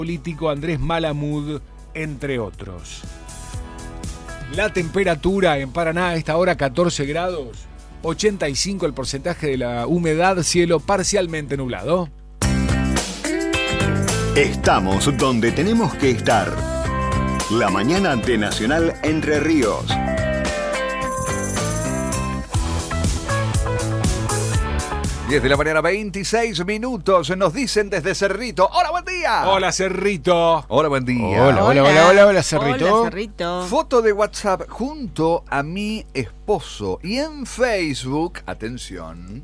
político Andrés Malamud, entre otros. La temperatura en Paraná a esta hora 14 grados, 85 el porcentaje de la humedad, cielo parcialmente nublado. Estamos donde tenemos que estar. La mañana de Nacional Entre Ríos. 10 de la mañana, 26 minutos. Nos dicen desde Cerrito. ¡Hola, buen día! Hola, Cerrito. Hola, buen día. Hola, Cerrito. Hola, Cerrito. Foto de WhatsApp junto a mi esposo. Y en Facebook, atención,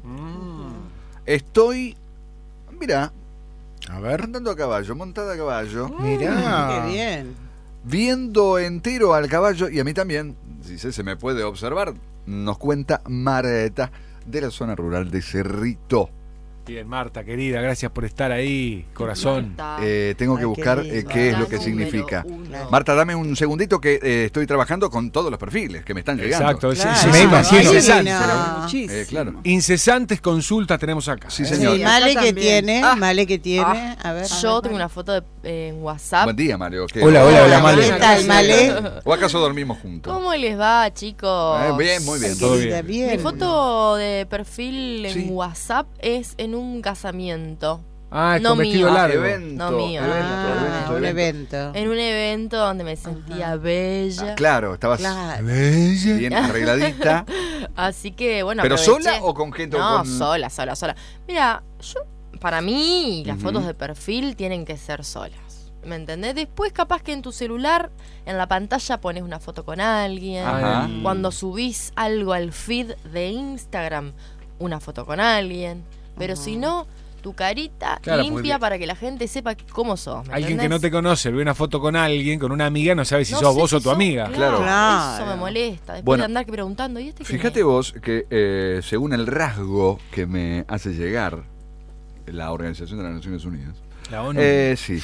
estoy, mirá, A ver. andando a caballo, montada a caballo, Mirá. Qué bien. viendo entero al caballo, y a mí también, si se me puede observar, nos cuenta Marta, de la zona rural de Cerrito. Bien, Marta, querida, gracias por estar ahí, corazón. Tengo que Ay, buscar qué lindo. qué es lo que Número significa. uno. Marta, dame un segundito que estoy trabajando con todos los perfiles que me están llegando. Exacto, Claro. Me imagino. Incesante. No. Muchísimo. Claro. Incesantes consultas tenemos acá. Sí, señor. Sí, Male acá que también. tiene, Male que tiene. A ver. Yo tengo una foto en WhatsApp. Buen día, Mario. ¿Qué? Hola, Male. ¿Qué tal, Male? ¿O acaso dormimos juntos? ¿Cómo les va, chicos? Bien, muy bien. Todo Querida, bien. Mi foto de perfil en Sí. WhatsApp es en un casamiento. Ah, No con vestido mío. largo. Evento, No mío. Un evento. En un evento donde me sentía bella. Ah, claro, estabas Claro. bien arregladita. Así que, bueno, ¿Pero aproveché. sola o con gente? No, o con... sola. Mira, para mí las Ujú. fotos de perfil tienen que ser solas. ¿Me entendés? Después capaz que en tu celular, en la pantalla pones una foto con alguien. Ajá. Cuando subís algo al feed de Instagram, una foto con alguien. Pero si no, tu carita Claro, limpia porque- para que la gente sepa cómo sos. ¿me Alguien que entendés? no te conoce, ve una foto con alguien, con una amiga, no sabe si No sos sé vos si o tu sos- amiga. Claro. Eso me molesta. Después Bueno, de andar preguntando, ¿y este quién Fíjate es? vos que según el rasgo que me hace llegar la Organización de las Naciones Unidas, La ONU. sí,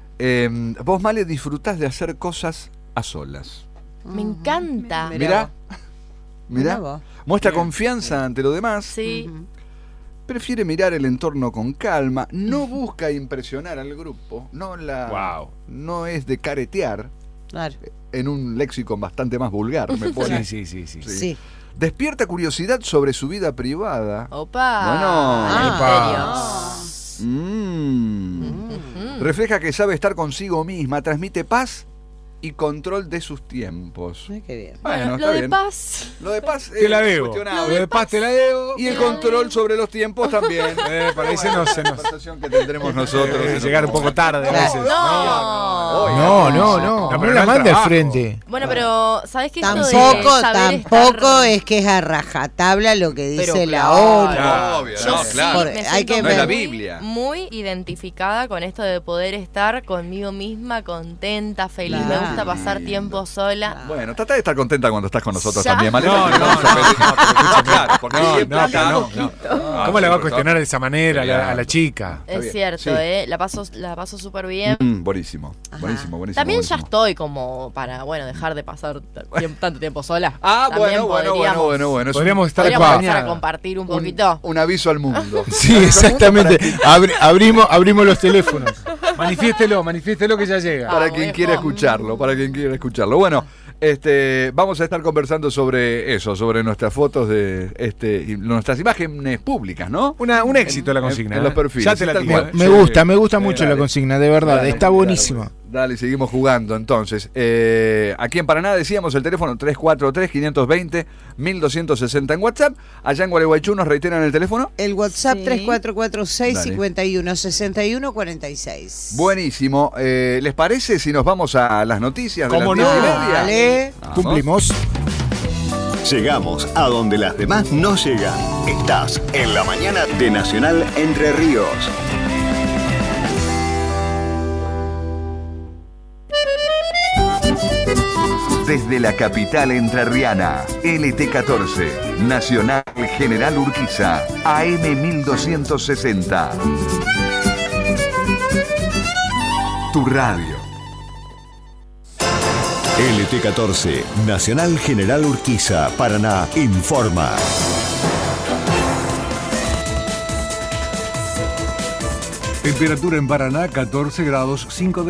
vos, Male, disfrutás de hacer cosas a solas. Me encanta. Mirá, Mirá mirá, vos. muestra confianza ante lo demás. Sí. Prefiere mirar el entorno con calma, no busca impresionar al grupo, Wow. no es de caretear, Claro. en un léxico bastante más vulgar, me pone. Sí. Sí. Sí. Despierta curiosidad sobre su vida privada. Opa. Bueno. Misterios. Refleja que sabe estar consigo misma, transmite paz y control de sus tiempos. Ay, qué bien. Bueno, Bueno, está lo de bien. paz. Lo de paz Te la es debo. cuestionable. Lo de paz te la debo. Y el control sobre los tiempos también. Para ese no se nos... conversación que tendremos nosotros. llegar un poco tarde a veces. No. No, pero la no mande al trabajo. frente. Bueno, pero ¿sabés qué? Esto de Tampoco saber estar- es que es a rajatabla lo que dice Pero la claro. ONU. Claro, obvio, Yo no, sí claro. Porque me hay siento que No es la ver. Biblia. muy identificada con esto de poder estar conmigo misma, contenta, feliz. Me Claro. gusta pasar tiempo sola. Bueno, trata de estar contenta cuando estás con nosotros Ya. también, ¿vale? No, Porque no, vamos a pedir- Claro, porque No, siempre no, acá- no. ¿Cómo le va a cuestionar de esa manera a la chica? Está Es bien, cierto, sí. La paso súper bien. Buenísimo, buenísimo. También ya buenísimo. estoy como para, dejar de pasar tanto tiempo sola. Ah, También bueno. Es Podríamos estar Podríamos empezar a acompañados. compartir un poquito. un aviso al mundo. Sí, exactamente. Abrimos los teléfonos. Manifiéstelo que ya llega. Para Vamos, quien quiera viejo. escucharlo. Bueno, vamos a estar conversando sobre eso, sobre nuestras fotos y nuestras imágenes públicas, ¿no? Un éxito la consigna. en los perfiles. Ya te la Tal tiro. cual. Me gusta mucho Dale. la consigna, de verdad. Dale, Está dale, buenísima. pues. Dale, seguimos jugando entonces. Aquí en Paraná decíamos el teléfono 343-520-1260 en WhatsApp. Allá en Gualeguaychú nos reiteran el teléfono. El WhatsApp Sí. 3446-516146. Buenísimo. ¿Les parece si nos vamos a las noticias de ¿Cómo las 10:30? no? Vale. Vamos. Cumplimos. Llegamos a donde las demás no llegan. Estás en la mañana de Nacional Entre Ríos. Desde la capital entrerriana, LT14, Nacional General Urquiza, AM 1260. Tu radio. LT14, Nacional General Urquiza, Paraná, informa. Temperatura en Paraná, 14 grados, 5 de